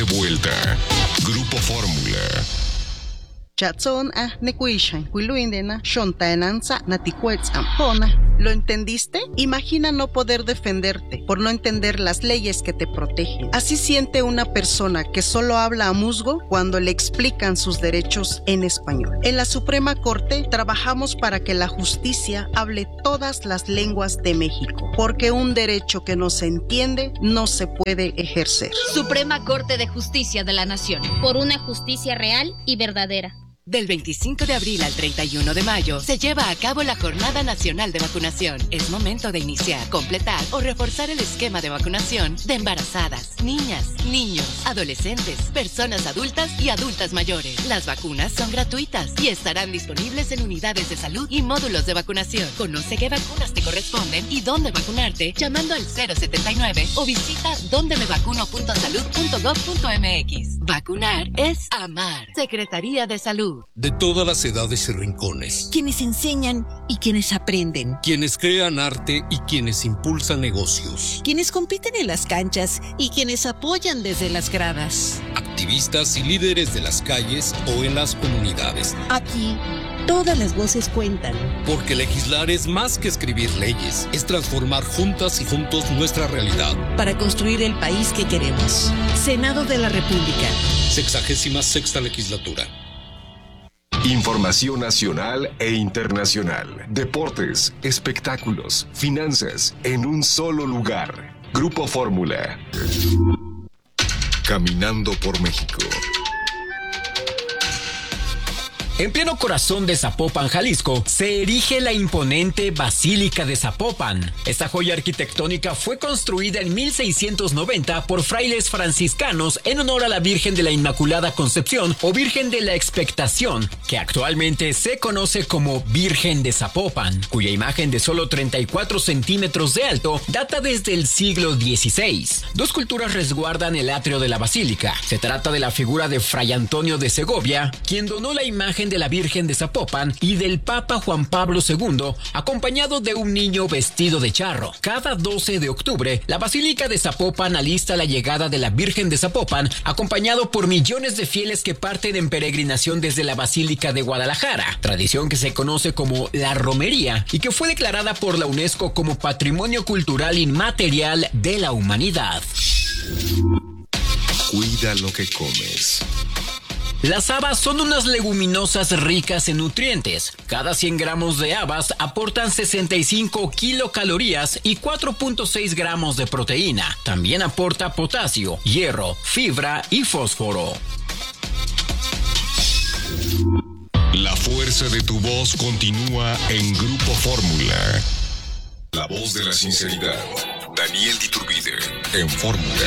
de vuelta. Grupo Fórmula. Chatson nekuishan kuiluindena shontaenanza naticuetzam. ¿Lo entendiste? Imagina no poder defenderte por no entender las leyes que te protegen. Así siente una persona que solo habla a musgo cuando le explican sus derechos en español. En la Suprema Corte trabajamos para que la justicia hable todas las lenguas de México, porque un derecho que no se entiende no se puede ejercer. Suprema Corte de Justicia de la Nación. Por una justicia real y verdadera. Del 25 de abril al 31 de mayo se lleva a cabo la Jornada Nacional de Vacunación. Es momento de iniciar, completar o reforzar el esquema de vacunación de embarazadas, niñas, niños, adolescentes, personas adultas y adultas mayores. Las vacunas son gratuitas y estarán disponibles en unidades de salud y módulos de vacunación. Conoce qué vacunas te corresponden y dónde vacunarte llamando al 079 o visita dondemevacuno.salud.gov.mx. Vacunar es amar. Secretaría de Salud. De todas las edades y rincones. Quienes enseñan y quienes aprenden. Quienes crean arte y quienes impulsan negocios. Quienes compiten en las canchas y quienes apoyan desde las gradas. Activistas y líderes de las calles o en las comunidades. Aquí, todas las voces cuentan. Porque legislar es más que escribir leyes. Es transformar juntas y juntos nuestra realidad. Para construir el país que queremos. Senado de la República. 66ª legislatura. Información nacional e internacional. Deportes, espectáculos, finanzas, en un solo lugar. Grupo Fórmula. Caminando por México. En pleno corazón de Zapopan, Jalisco, se erige la imponente Basílica de Zapopan. Esta joya arquitectónica fue construida en 1690 por frailes franciscanos en honor a la Virgen de la Inmaculada Concepción o Virgen de la Expectación, que actualmente se conoce como Virgen de Zapopan, cuya imagen de solo 34 centímetros de alto data desde el siglo XVI. Dos culturas resguardan el atrio de la basílica. Se trata de la figura de Fray Antonio de Segovia, quien donó la imagen de la Virgen de Zapopan, y del Papa Juan Pablo II, acompañado de un niño vestido de charro. Cada 12 de octubre, la Basílica de Zapopan alista la llegada de la Virgen de Zapopan, acompañado por millones de fieles que parten en peregrinación desde la Basílica de Guadalajara, tradición que se conoce como la romería y que fue declarada por la UNESCO como Patrimonio Cultural Inmaterial de la Humanidad. Cuida lo que comes. Las habas son unas leguminosas ricas en nutrientes. Cada 100 gramos de habas aportan 65 kilocalorías y 4.6 gramos de proteína. También aporta potasio, hierro, fibra y fósforo. La fuerza de tu voz continúa en Grupo Fórmula. La voz de la sinceridad. Daniel Diturbide en Fórmula.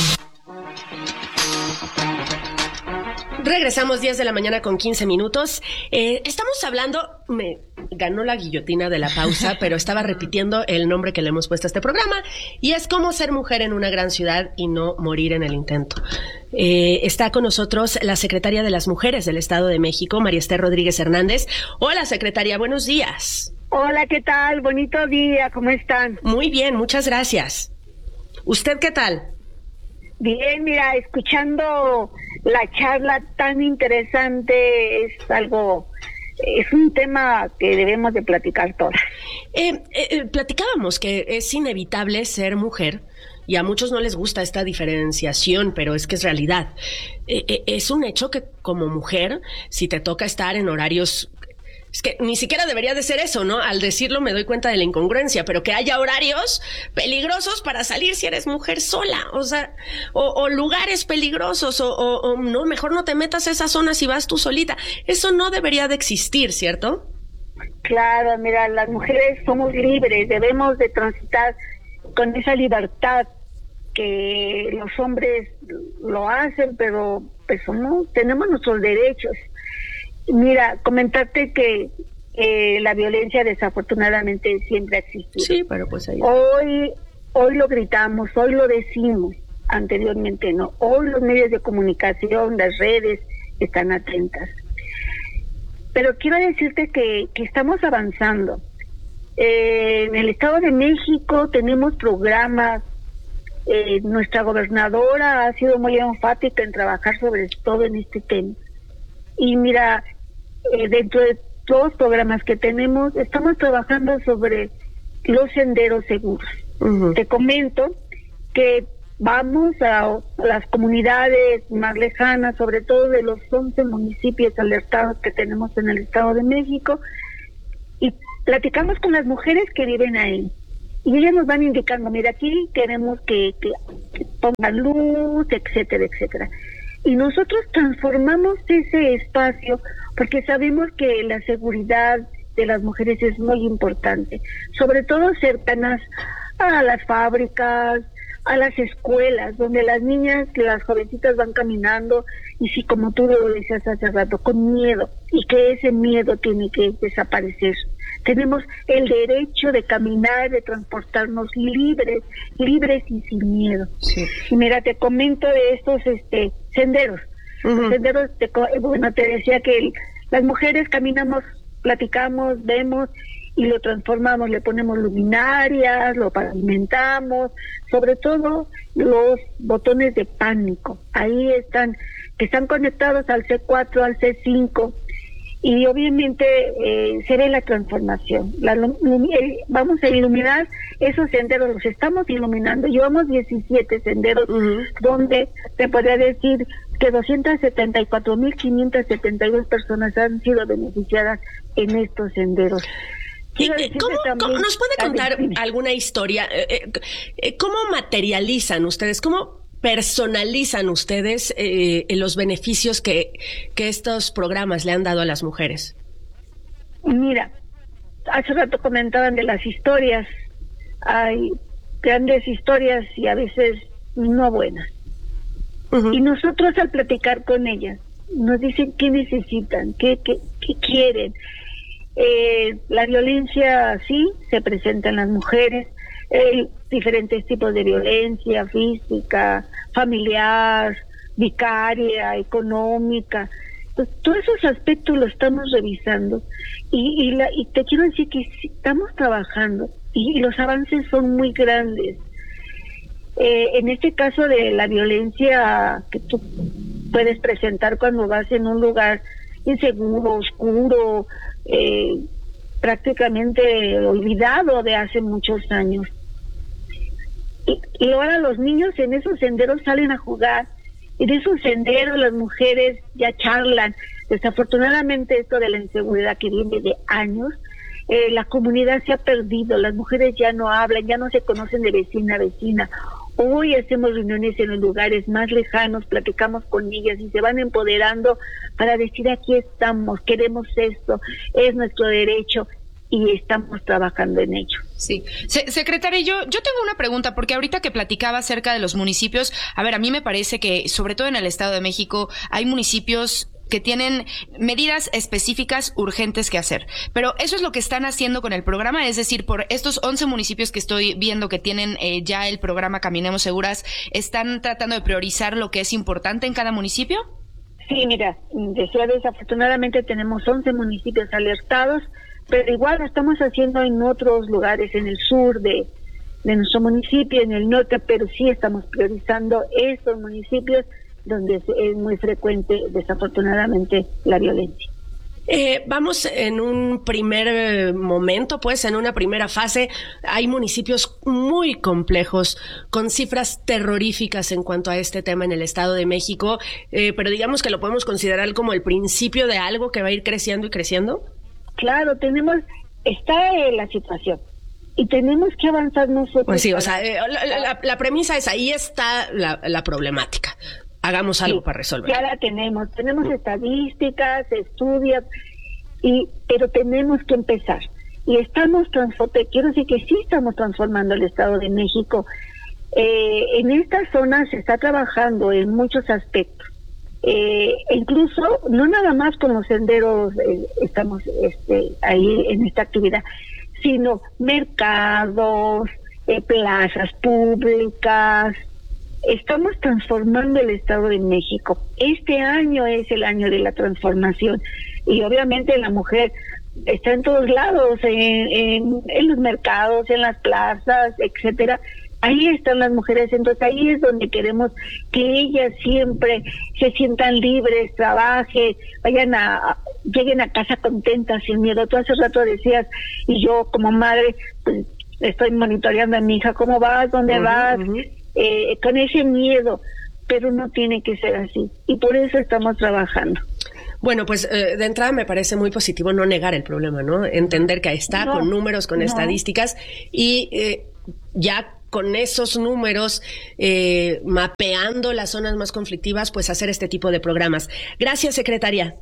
Regresamos 10 de la mañana con 15 minutos. Estamos hablando, me ganó la guillotina de la pausa, pero estaba repitiendo el nombre que le hemos puesto a este programa, y es cómo ser mujer en una gran ciudad y no morir en el intento. Está con nosotros la secretaria de las Mujeres del Estado de México, María Esther Rodríguez Hernández. Hola, secretaria, buenos días. Hola, ¿qué tal? Bonito día, ¿cómo están? Muy bien, muchas gracias. ¿Usted qué tal? Bien, mira, escuchando la charla tan interesante, es un tema que debemos de platicar todas. Platicábamos que es inevitable ser mujer, y a muchos no les gusta esta diferenciación, pero es que es realidad. Es un hecho que como mujer, si te toca estar en horarios... Es que ni siquiera debería de ser eso, ¿no? Al decirlo me doy cuenta de la incongruencia, pero que haya horarios peligrosos para salir si eres mujer sola, o sea, o lugares peligrosos, o no, mejor no te metas a esa zona si vas tú solita. Eso no debería de existir, ¿cierto? Claro, mira, las mujeres somos libres, debemos de transitar con esa libertad que los hombres lo hacen, pero pues tenemos nuestros derechos. Mira, comentarte que la violencia desafortunadamente siempre ha existido. Sí, pero pues ahí... Hoy lo gritamos, hoy lo decimos, anteriormente no. Hoy los medios de comunicación, las redes están atentas. Pero quiero decirte que estamos avanzando. En el Estado de México tenemos programas Nuestra gobernadora ha sido muy enfática en trabajar sobre todo en este tema. Y mira, dentro de todos los programas que tenemos, estamos trabajando sobre los senderos seguros. Te comento que vamos a las comunidades más lejanas, sobre todo de los 11 municipios alertados que tenemos en el Estado de México, y platicamos con las mujeres que viven ahí. Y ellas nos van indicando, mira, aquí queremos que pongan luz, etcétera, etcétera. Y nosotros transformamos ese espacio porque sabemos que la seguridad de las mujeres es muy importante, sobre todo cercanas a las fábricas, a las escuelas, donde las niñas, las jovencitas van caminando, y sí, como tú lo decías hace rato, con miedo, y que ese miedo tiene que desaparecer. Tenemos el derecho de caminar, de transportarnos libres y sin miedo. Sí. Y mira, te comento de estos senderos. Los senderos, te decía que las mujeres caminamos, platicamos, vemos y lo transformamos, le ponemos luminarias, lo pavimentamos, sobre todo los botones de pánico. Ahí están, que están conectados al C4, al C5, y obviamente se ve la transformación. Vamos a iluminar esos senderos, los estamos iluminando. Llevamos 17 senderos, donde te podría decir que 274.572 personas han sido beneficiadas en estos senderos. ¿Cómo nos puede contar alguna historia? ¿Cómo materializan ustedes? ¿Cómo personalizan ustedes los beneficios que estos programas le han dado a las mujeres? Mira, hace rato comentaban de las historias. Hay grandes historias y a veces no buenas. Y nosotros, al platicar con ellas, nos dicen qué necesitan, qué quieren. La violencia sí se presenta en las mujeres, diferentes tipos de violencia física, familiar, vicaria, económica. Pues, todos esos aspectos los estamos revisando y te quiero decir que estamos trabajando y los avances son muy grandes. En este caso de la violencia que tú puedes presentar cuando vas en un lugar inseguro, oscuro, prácticamente olvidado de hace muchos años. Y ahora los niños en esos senderos salen a jugar, y de esos senderos las mujeres ya charlan. Desafortunadamente esto de la inseguridad que viene de años, la comunidad se ha perdido, las mujeres ya no hablan, ya no se conocen de vecina a vecina. Hoy hacemos reuniones en los lugares más lejanos, platicamos con ellas y se van empoderando para decir: aquí estamos, queremos esto, es nuestro derecho, y estamos trabajando en ello. Sí. Secretaria, yo tengo una pregunta, porque ahorita que platicaba acerca de los municipios, a ver, a mí me parece que, sobre todo en el Estado de México, hay municipios que tienen medidas específicas urgentes que hacer. Pero eso es lo que están haciendo con el programa, es decir, por estos 11 municipios que estoy viendo que tienen ya el programa Caminemos Seguras, ¿están tratando de priorizar lo que es importante en cada municipio? Sí, mira, desafortunadamente tenemos 11 municipios alertados, pero igual lo estamos haciendo en otros lugares, en el sur de nuestro municipio, en el norte, pero sí estamos priorizando estos municipios donde es muy frecuente, desafortunadamente, la violencia. Vamos en un primer momento, pues en una primera fase. Hay municipios muy complejos, con cifras terroríficas en cuanto a este tema en el Estado de México, pero digamos que lo podemos considerar como el principio de algo que va a ir creciendo y creciendo. Claro, está la situación y tenemos que avanzar nosotros. Pues sí, o sea, la premisa es: ahí está la problemática. Hagamos algo para resolver. Ya la tenemos estadísticas, estudios, pero tenemos que empezar. Y quiero decir que sí estamos transformando el Estado de México. En esta zona se está trabajando en muchos aspectos. Incluso, no nada más con los senderos estamos ahí en esta actividad, sino mercados, plazas públicas. Estamos transformando el Estado de México. Este año es el año de la transformación y obviamente la mujer está en todos lados, en los mercados, en las plazas, etcétera, Ahí están las mujeres, entonces ahí es donde queremos que ellas siempre se sientan libres, trabajen, lleguen a casa contentas, sin miedo. Tú hace rato decías, y yo como madre, pues, estoy monitoreando a mi hija, ¿cómo vas? ¿Dónde vas? Con ese miedo, pero no tiene que ser así, y por eso estamos trabajando. Bueno, pues de entrada me parece muy positivo no negar el problema, ¿no? Entender que ahí está, con números, con estadísticas, y ya con esos números, mapeando las zonas más conflictivas, pues hacer este tipo de programas. Gracias, secretaria.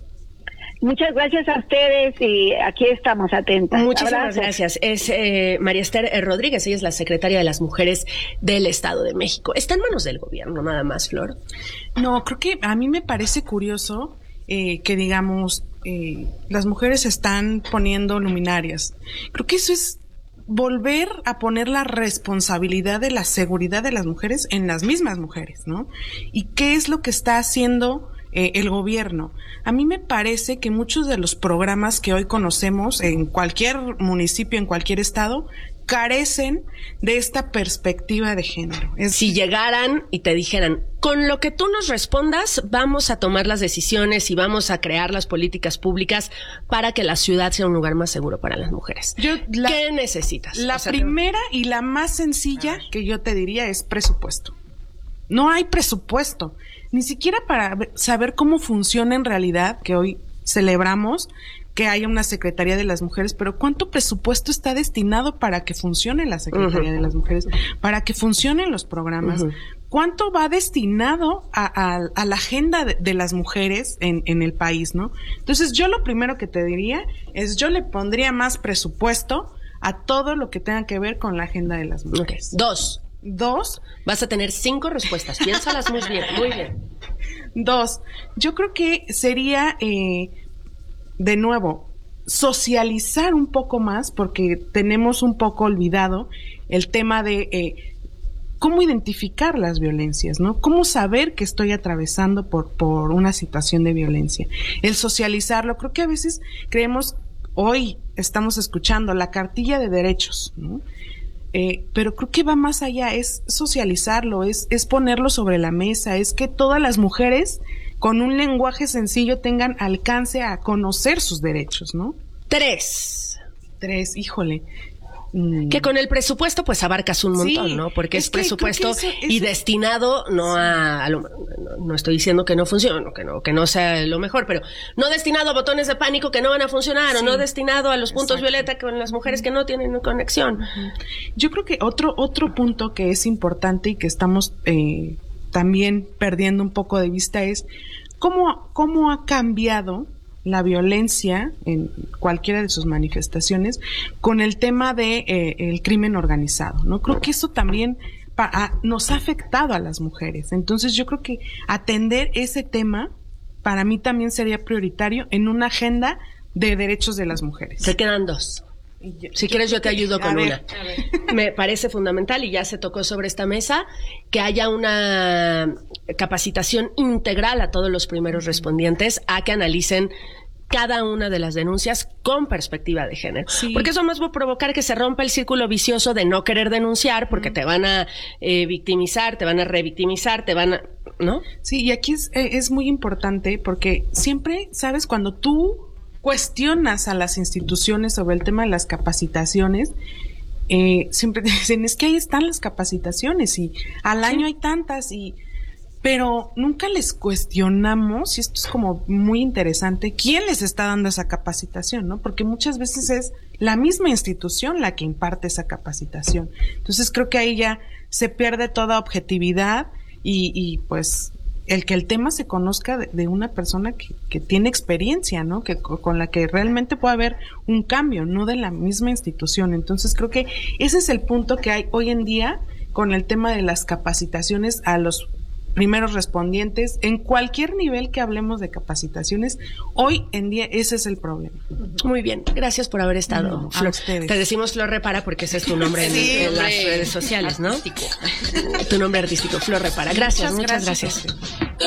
Muchas gracias a ustedes y aquí estamos atentas. Muchísimas gracias. Es María Esther Rodríguez, ella es la secretaria de las Mujeres del Estado de México. ¿Está en manos del gobierno nada más, Flor? No, creo que a mí me parece curioso que digamos, las mujeres están poniendo luminarias. Creo que eso es volver a poner la responsabilidad de la seguridad de las mujeres en las mismas mujeres, ¿no? ¿Y qué es lo que está haciendo el gobierno? A mí me parece que muchos de los programas que hoy conocemos en cualquier municipio, en cualquier estado, carecen de esta perspectiva de género. Si llegaran y te dijeran, con lo que tú nos respondas, vamos a tomar las decisiones y vamos a crear las políticas públicas para que la ciudad sea un lugar más seguro para las mujeres. ¿Qué necesitas? La primera y la más sencilla que yo te diría es presupuesto. No hay presupuesto, ni siquiera para saber cómo funciona en realidad, que hoy celebramos que haya una Secretaría de las Mujeres, pero ¿cuánto presupuesto está destinado para que funcione la Secretaría de las Mujeres, para que funcionen los programas? ¿Cuánto va destinado a la agenda de las mujeres en el país, no? Entonces, yo lo primero que te diría es, yo le pondría más presupuesto a todo lo que tenga que ver con la agenda de las mujeres. Dos. Vas a tener 5 respuestas. Piénsalas muy bien, muy bien. 2. Yo creo que sería, de nuevo, socializar un poco más, porque tenemos un poco olvidado el tema de cómo identificar las violencias, ¿no? Cómo saber que estoy atravesando por una situación de violencia. El socializarlo, creo que a veces creemos, hoy estamos escuchando la cartilla de derechos, ¿no? Pero creo que va más allá, es socializarlo, es ponerlo sobre la mesa, es que todas las mujeres con un lenguaje sencillo tengan alcance a conocer sus derechos, ¿no? 3, híjole. Que con el presupuesto pues abarcas un montón, ¿no? Porque es presupuesto y destinado no no estoy diciendo que no funcione, que no sea lo mejor, pero no destinado a botones de pánico que no van a funcionar, o no destinado a los puntos violeta con las mujeres que no tienen conexión. Yo creo que otro punto que es importante y que estamos también perdiendo un poco de vista es cómo ha cambiado la violencia en cualquiera de sus manifestaciones con el tema de el crimen organizado, ¿no? Creo que eso también nos ha afectado a las mujeres. Entonces yo creo que atender ese tema para mí también sería prioritario en una agenda de derechos de las mujeres. Te quedan 2. Si quieres yo te ayudo con una. Me parece fundamental, y ya se tocó sobre esta mesa, que haya una capacitación integral a todos los primeros respondientes a que analicen cada una de las denuncias con perspectiva de género. Porque eso más va a provocar que se rompa el círculo vicioso de no querer denunciar porque te van a victimizar, te van a revictimizar, ¿no? Sí, y aquí es muy importante porque siempre, ¿sabes? Cuando tú cuestionas a las instituciones sobre el tema de las capacitaciones, siempre te dicen, es que ahí están las capacitaciones y al año hay tantas, pero nunca les cuestionamos, y esto es como muy interesante, quién les está dando esa capacitación, ¿no? Porque muchas veces es la misma institución la que imparte esa capacitación. Entonces creo que ahí ya se pierde toda objetividad y pues el que el tema se conozca de una persona que tiene experiencia, ¿no? Que con la que realmente puede haber un cambio, no de la misma institución. Entonces creo que ese es el punto que hay hoy en día con el tema de las capacitaciones a los primeros respondientes, en cualquier nivel que hablemos de capacitaciones, hoy en día ese es el problema. Muy bien, gracias por haber estado, Flor. A ustedes. Te decimos Flor Repara porque ese es tu nombre en las redes sociales, ¿no? Tu nombre artístico, Flor Repara. Gracias, muchas gracias.